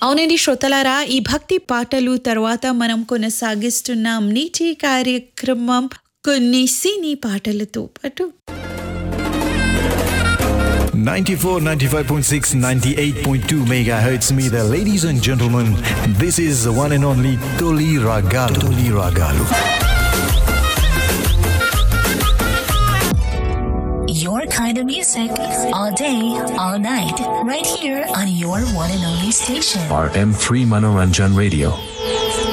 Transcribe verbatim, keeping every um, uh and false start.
అవునండి శ్రోతలారా, ఈ భక్తి పాటలు తర్వాత మనం కొనసాగిస్తున్నాం నీటి కార్యక్రమం కొన్ని సినీ పాటలతో పాటు. ninety-four, ninety-five point six, ninety-eight point two megahertz meter. Ladies and gentlemen, this is the one and only Toli Ragalu. Toli Ragalu. Your kind of music, all day, all night, right here on your one and only station. R M three Manoranjan Radio.